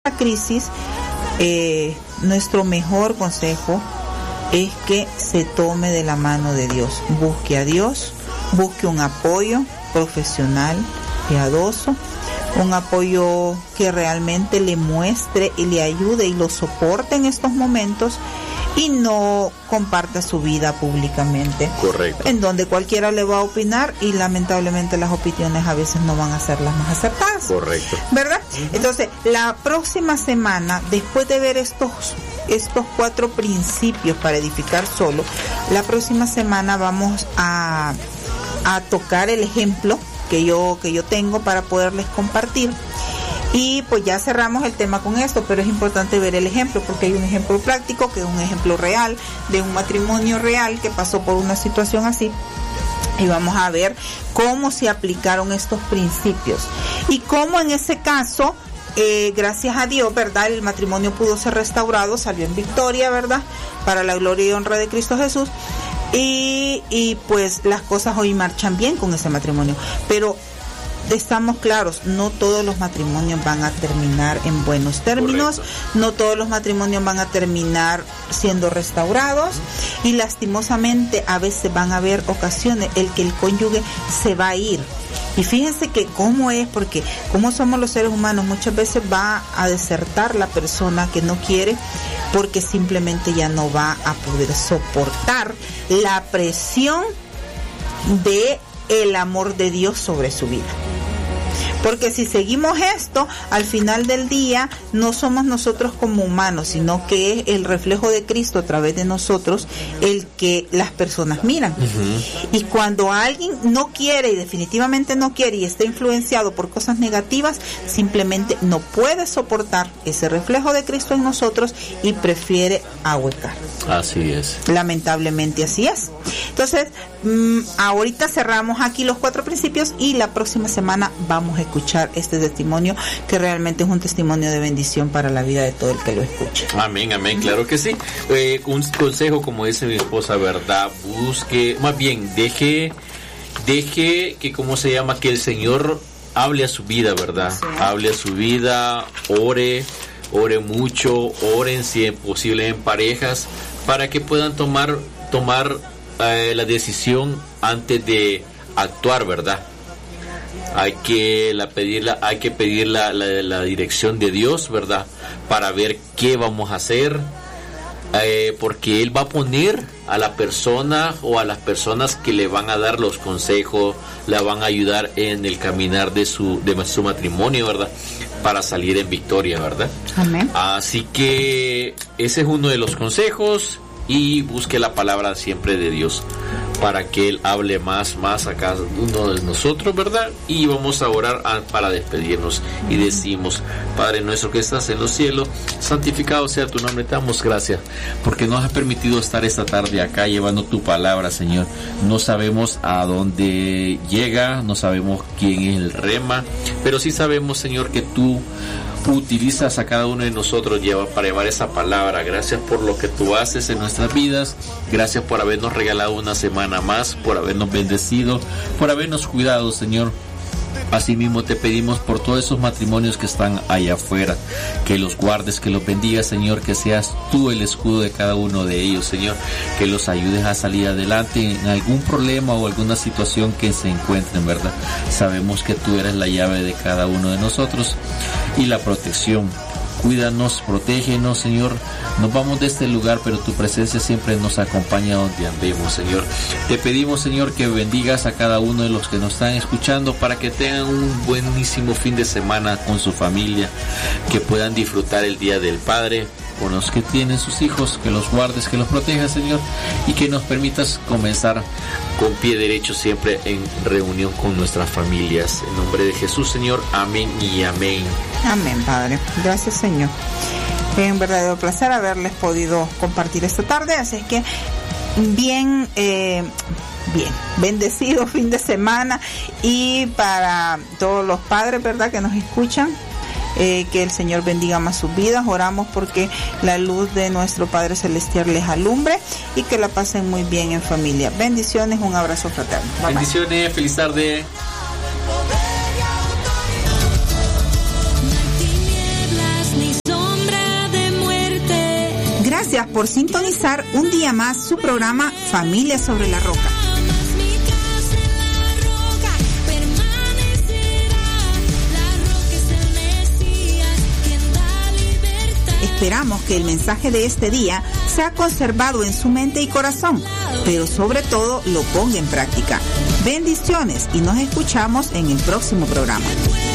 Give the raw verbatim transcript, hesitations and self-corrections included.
la crisis, eh, nuestro mejor consejo es que se tome de la mano de Dios, busque a Dios, busque un apoyo profesional, piadoso, un apoyo que realmente le muestre y le ayude y lo soporte en estos momentos, y no comparta su vida públicamente. Correcto. En donde cualquiera le va a opinar y lamentablemente las opiniones a veces no van a ser las más acertadas. Correcto. ¿Verdad? Uh-huh. Entonces, la próxima semana, después de ver estos estos cuatro principios para edificar solo, la próxima semana vamos a a tocar el ejemplo que yo que yo tengo para poderles compartir. Y pues ya cerramos el tema con esto, pero es importante ver el ejemplo, porque hay un ejemplo práctico, que es un ejemplo real, de un matrimonio real que pasó por una situación así. Y vamos a ver cómo se aplicaron estos principios. Y cómo en ese caso, eh, gracias a Dios, ¿verdad? El matrimonio pudo ser restaurado, salió en victoria, ¿verdad? Para la gloria y honra de Cristo Jesús. Y, y pues las cosas hoy marchan bien con ese matrimonio. Pero estamos claros, no todos los matrimonios van a terminar en buenos términos. Correcto. No todos los matrimonios van a terminar siendo restaurados, y lastimosamente a veces van a haber ocasiones el que el cónyuge se va a ir. Y fíjense que cómo es, porque como somos los seres humanos, muchas veces va a desertar la persona que no quiere, porque simplemente ya no va a poder soportar la presión de el amor de Dios sobre su vida. Porque si seguimos esto, al final del día no somos nosotros como humanos, sino que es el reflejo de Cristo a través de nosotros el que las personas miran. Uh-huh. Y cuando alguien no quiere, y definitivamente no quiere, y está influenciado por cosas negativas, simplemente no puede soportar ese reflejo de Cristo en nosotros y prefiere ahuecar. Así es. Lamentablemente así es. Entonces, mmm, ahorita cerramos aquí los cuatro principios, y la próxima semana vamos a escuchar este testimonio, que realmente es un testimonio de bendición para la vida de todo el que lo escuche. Amén, amén, claro que sí. Eh, un consejo, como dice mi esposa, ¿verdad? Busque, más bien, deje, deje que, ¿cómo se llama? Que el Señor hable a su vida, ¿verdad? Sí. Hable a su vida, ore, ore mucho, oren si es posible en parejas, para que puedan tomar, tomar eh, la decisión antes de actuar, ¿verdad? Hay que la pedir la, hay que pedir la, la, la dirección de Dios, ¿verdad? Para ver qué vamos a hacer, eh, porque Él va a poner a la persona o a las personas que le van a dar los consejos, la van a ayudar en el caminar de su, de su matrimonio, ¿verdad? Para salir en victoria, ¿verdad? Amén. Así que ese es uno de los consejos, y busque la palabra siempre de Dios, para que Él hable más, más a cada uno de nosotros, ¿verdad? Y vamos a orar a, para despedirnos, y decimos: Padre nuestro que estás en los cielos, santificado sea tu nombre. Te damos gracias porque nos has permitido estar esta tarde acá llevando tu palabra, Señor. No sabemos a dónde llega, no sabemos quién es el rema, pero sí sabemos, Señor, que tú utilizas a cada uno de nosotros lleva, para llevar esa palabra. Gracias por lo que tú haces en nuestras vidas. Gracias por habernos regalado una semana más, por habernos bendecido, por habernos cuidado, Señor. Asimismo te pedimos por todos esos matrimonios que están allá afuera, que los guardes, que los bendigas, Señor, que seas tú el escudo de cada uno de ellos, Señor, que los ayudes a salir adelante en algún problema o alguna situación que se encuentren, ¿verdad? Sabemos que tú eres la llave de cada uno de nosotros y la protección. Cuídanos, protégenos, Señor. Nos vamos de este lugar, pero tu presencia siempre nos acompaña donde andemos, Señor. Te pedimos, Señor, que bendigas a cada uno de los que nos están escuchando, para que tengan un buenísimo fin de semana con su familia, que puedan disfrutar el Día del Padre con los que tienen sus hijos, que los guardes, que los protejas, Señor, y que nos permitas comenzar con pie derecho siempre en reunión con nuestras familias. En nombre de Jesús, Señor, amén y amén. Amén, Padre. Gracias, Señor. Es un verdadero placer haberles podido compartir esta tarde, así es que bien, eh, bien, bendecido fin de semana, y para todos los padres, ¿verdad?, que nos escuchan, Eh, que el Señor bendiga más sus vidas. Oramos porque la luz de nuestro Padre Celestial les alumbre, y que la pasen muy bien en familia. Bendiciones, un abrazo fraterno. Bye, bendiciones, bye. Feliz tarde. Gracias por sintonizar un día más su programa Familia sobre la Roca. Esperamos que el mensaje de este día sea conservado en su mente y corazón, pero sobre todo lo ponga en práctica. Bendiciones y nos escuchamos en el próximo programa.